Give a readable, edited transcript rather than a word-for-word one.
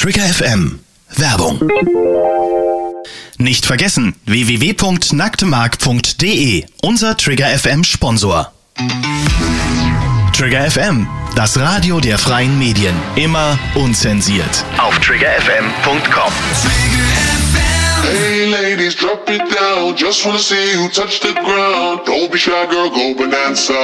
Trigger FM. Werbung. Nicht vergessen, www.nacktmark.de, unser Trigger FM Sponsor. Trigger FM, das Radio der freien Medien. Immer unzensiert. Auf triggerfm.com. Hey ladies, drop it down. Just wanna see you touch the ground. Don't be shy, girl, go bonanza.